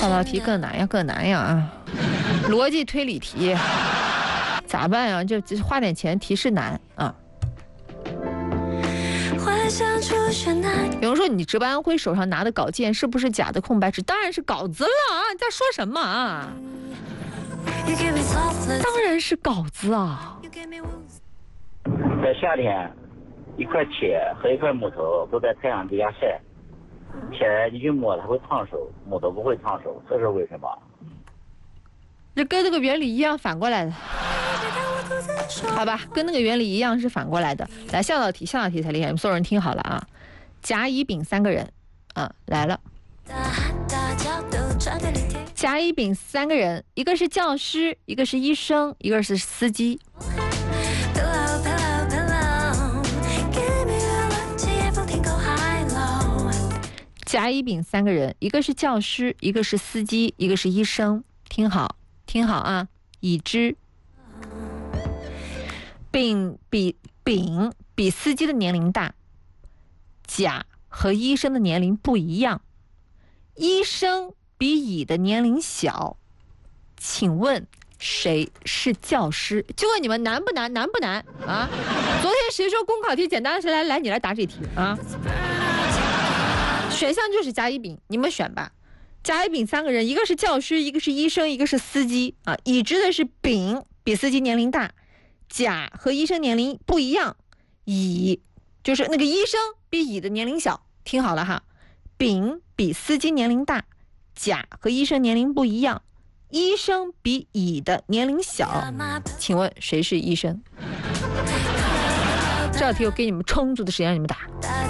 下道题更难呀，更难呀啊！逻辑推理题咋办呀？就花点钱，提示难啊！有人说你值班安徽手上拿的稿件是不是假的空白纸？当然是稿子了啊！你在说什么啊？当然是稿子啊！ 在夏天，一块铁和一块木头都在太阳底下晒，铁你去摸它会烫手，木头不会烫手，这是为什么？ 这跟那个原理一样，反过来的，好吧？跟那个原理一样是反过来的。来，下道题才厉害，你们所有人听好了啊！甲、乙、丙三个人啊来了。甲、乙、丙三个人，一个是教师，一个是医生，一个是司机。甲、乙、丙三个人，一个是教师，一个是司机，一个是医生。听好，听好啊！已知，丙比司机的年龄大，甲和医生的年龄不一样，医生比乙的年龄小，请问谁是教师？就问你们难不难？难不难啊？昨天谁说公考题简单？谁来你来答这题啊？选项就是甲、乙、丙，你们选吧。甲、乙、丙三个人，一个是教师，一个是医生，一个是司机啊。已知的是丙比司机年龄大，甲和医生年龄不一样，乙就是那个医生比乙的年龄小。听好了哈，丙比司机年龄大，甲和医生年龄不一样，医生比乙的年龄小，请问谁是医生？这道题我给你们充足的时间让你们答。